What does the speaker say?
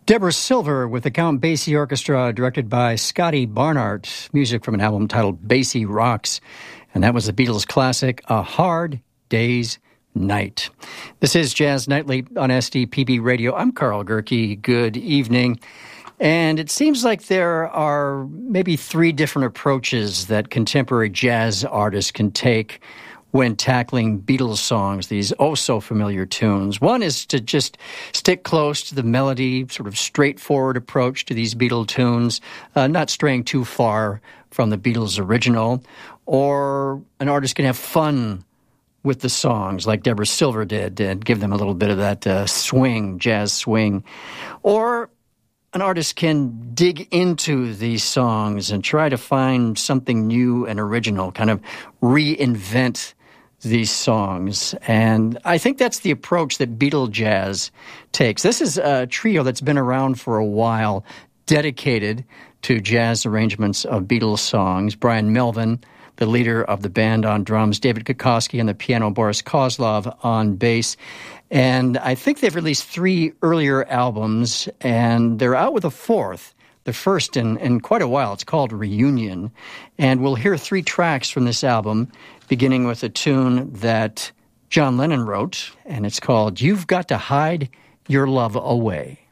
Deborah Silver with the Count Basie Orchestra, directed by Scotty Barnard. Music from an album titled Basie Rocks. And that was the Beatles classic, A Hard Day's Night. This is Jazz Nightly on SDPB Radio. I'm Carl Gerke. Good evening. And it seems like there are maybe three different approaches that contemporary jazz artists can take when tackling Beatles songs, these oh-so-familiar tunes. One is to just stick close to the melody, sort of straightforward approach to these Beatle tunes, not straying too far from the Beatles' original. Or an artist can have fun with the songs, like Deborah Silver did, and give them a little bit of that swing, jazz swing. Or an artist can dig into these songs and try to find something new and original, kind of reinvent these songs. And I think that's the approach that Beatle jazz takes. This is a trio that's been around for a while, dedicated to jazz arrangements of Beatles songs. Brian Melvin, the leader of the band, on drums, David Kokoski on the piano, Boris Kozlov on bass. And I think they've released three earlier albums, and they're out with a fourth, the first in quite a while. It's called Reunion. And we'll hear three tracks from this album, beginning with a tune that John Lennon wrote, and it's called You've Got to Hide Your Love Away.